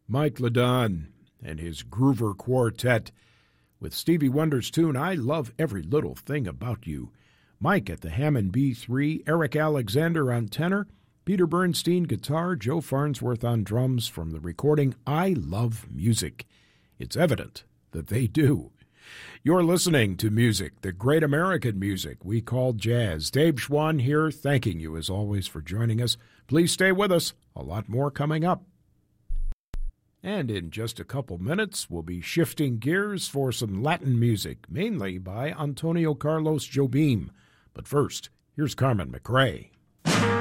Mike Ladon and his Groover Quartet with Stevie Wonder's tune, I Love Every Little Thing About You. Mike at the Hammond B3, Eric Alexander on tenor, Peter Bernstein guitar, Joe Farnsworth on drums from the recording I Love Music. It's evident that they do. You're listening to music, the great American music we call jazz. Dave Schwann here, thanking you as always for joining us. Please stay with us. A lot more coming up. And in just a couple minutes, we'll be shifting gears for some Latin music, mainly by Antonio Carlos Jobim. But first, here's Carmen McRae.